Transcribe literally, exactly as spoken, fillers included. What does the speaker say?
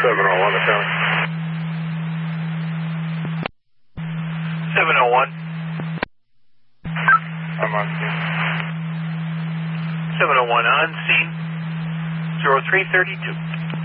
seven oh one, the county. seven oh one. I'm on scene. seven oh one on scene. zero three thirty-two.